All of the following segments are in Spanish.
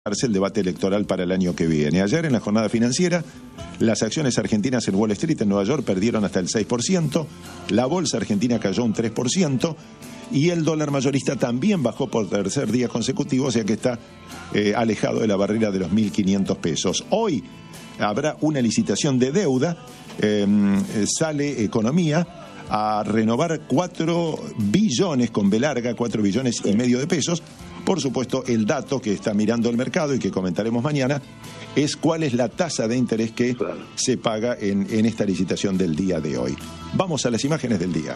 el debate electoral para el año que viene. Ayer en la jornada financiera, las acciones argentinas en Wall Street en Nueva York perdieron hasta el 6%, la bolsa argentina cayó un 3% y el dólar mayorista también bajó por tercer día consecutivo, o sea que está alejado de la barrera de los 1.500 pesos. Hoy habrá una licitación de deuda, sale Economía a renovar 4 billones con B larga, 4 billones y medio de pesos. Por supuesto, el dato que está mirando el mercado y que comentaremos mañana es cuál es la tasa de interés que se paga en esta licitación del día de hoy. Vamos a las imágenes del día.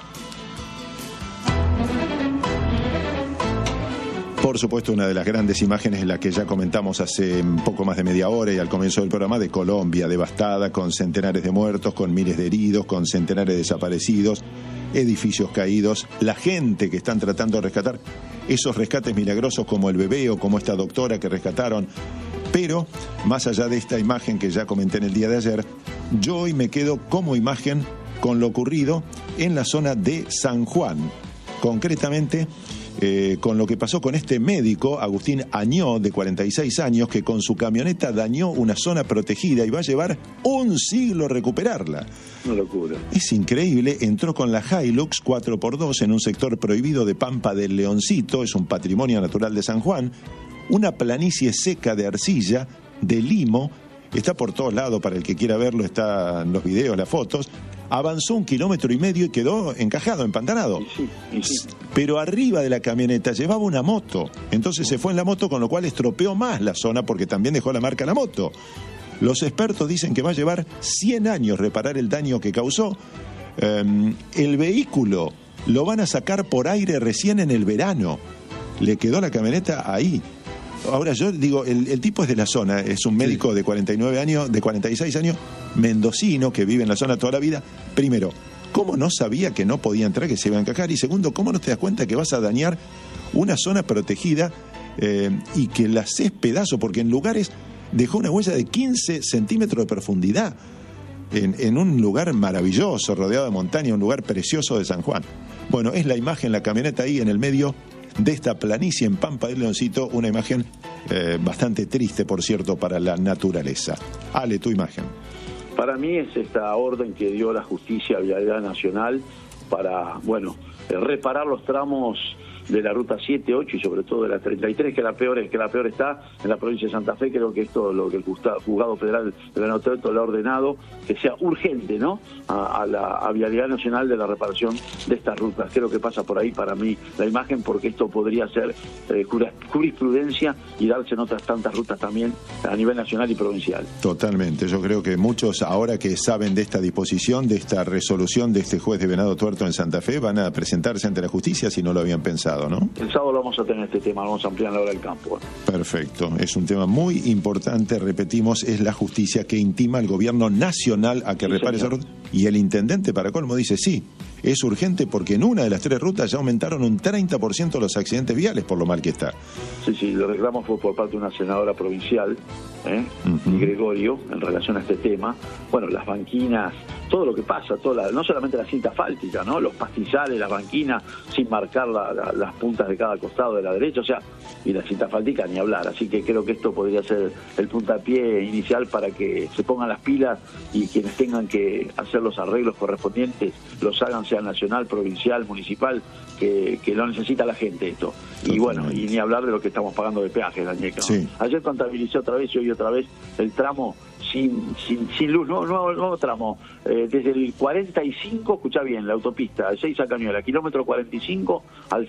Por supuesto, una de las grandes imágenes es la que ya comentamos hace poco más de media hora y al comienzo del programa, de Colombia, devastada, con centenares de muertos, con miles de heridos, con centenares de desaparecidos, edificios caídos, la gente que están tratando de rescatar, esos rescates milagrosos como el bebé o como esta doctora que rescataron. Pero, más allá de esta imagen que ya comenté en el día de ayer, yo hoy me quedo como imagen con lo ocurrido en la zona de San Juan, concretamente con lo que pasó con este médico, Agustín Añó, de 46 años, que con su camioneta dañó una zona protegida y va a llevar un siglo recuperarla. Una locura. Es increíble, entró con la Hilux 4x2 en un sector prohibido de Pampa del Leoncito, es un patrimonio natural de San Juan, una planicie seca de arcilla, de limo, está por todos lados, para el que quiera verlo, están los videos, las fotos. Avanzó 1,5 kilómetros y quedó encajado, empantanado. Sí. Pero arriba de la camioneta llevaba una moto. Entonces se fue en la moto, con lo cual estropeó más la zona porque también dejó la marca la moto. Los expertos dicen que va a llevar 100 años reparar el daño que causó. El vehículo lo van a sacar por aire recién en el verano. Le quedó la camioneta ahí. Ahora yo digo, el tipo es de la zona, es un médico de 49 años, de 46 años, mendocino, que vive en la zona toda la vida. Primero, ¿cómo no sabía que no podía entrar, que se iba a encajar? Y segundo, ¿cómo no te das cuenta que vas a dañar una zona protegida y que la haces pedazo? Porque en lugares dejó una huella de 15 centímetros de profundidad, en un lugar maravilloso, rodeado de montaña, un lugar precioso de San Juan. Bueno, es la imagen, la camioneta ahí en el medio de esta planicie en Pampa del Leoncito, una imagen bastante triste, por cierto, para la naturaleza. Ale, tu imagen. Para mí es esta orden que dio la Justicia Vialidad Nacional para, reparar los tramos de la ruta 7, 8 y sobre todo de la 33, que la peor está en la provincia de Santa Fe. Creo que esto es lo que el Juzgado Federal de Venado Tuerto le ha ordenado, que sea urgente, ¿no?, a Vialidad Nacional, de la reparación de estas rutas. Creo que pasa por ahí para mí la imagen, porque esto podría ser jurisprudencia y darse en otras tantas rutas también a nivel nacional y provincial. Totalmente, yo creo que muchos, ahora que saben de esta disposición, de esta resolución de este juez de Venado Tuerto en Santa Fe, van a presentarse ante la justicia si no lo habían pensado, ¿no? El sábado lo vamos a tener este tema, vamos a ampliar la hora del campo. Perfecto, es un tema muy importante, repetimos, es la justicia que intima al gobierno nacional a que repare esa ruta. Y el intendente, para colmo, dice sí, es urgente porque en una de las 3 rutas ya aumentaron un 30% los accidentes viales por lo mal que está. Sí, el reclamo fue por parte de una senadora provincial, Gregorio, en relación a este tema. Bueno, las banquinas, todo lo que pasa, no solamente la cinta asfáltica, ¿no?, los pastizales, las banquinas sin marcar las puntas de cada costado de la derecha, y la cinta asfáltica ni hablar. Así que creo que esto podría ser el puntapié inicial para que se pongan las pilas y quienes tengan que hacer los arreglos correspondientes los hagan, sea nacional, provincial, municipal, que lo necesita la gente esto. Y bueno, y ni hablar de lo que estamos pagando de peajes, Dañeca, ¿no? Sí. Ayer contabilicé otra vez y hoy otra vez el tramo sin luz, nuevo tramo, desde el 45, escucha bien, la autopista, de 6 a Cañuela, kilómetro 45 al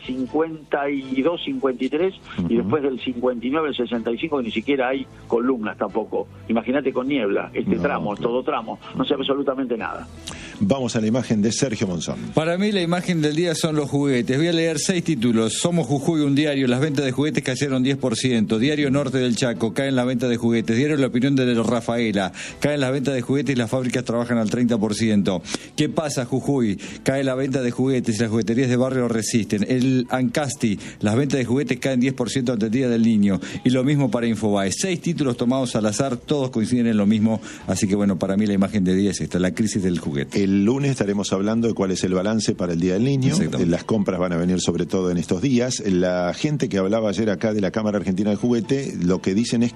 52, 53, y después del 59 al 65, que ni siquiera hay columnas tampoco. Imagínate con niebla, tramo, todo tramo, no se ve absolutamente nada. Vamos a la imagen de Sergio Monzón. Para mí la imagen del día son los juguetes. Voy a leer 6 títulos. Somos Jujuy, un diario. Las ventas de juguetes cayeron 10%. Diario Norte del Chaco, caen las ventas de juguetes. Diario La Opinión de Rafaela, caen las ventas de juguetes y las fábricas trabajan al 30%. ¿Qué pasa, Jujuy? Cae la venta de juguetes y las jugueterías de barrio resisten. El Ancasti, las ventas de juguetes caen 10% ante el Día del Niño. Y lo mismo para Infobae. 6 títulos tomados al azar, todos coinciden en lo mismo. Así que para mí la imagen de día es esta, la crisis del juguete. El lunes estaremos hablando de cuál es el balance para el Día del Niño. Las compras van a venir sobre todo en estos días. La gente que hablaba ayer acá de la Cámara Argentina del Juguete, lo que dicen es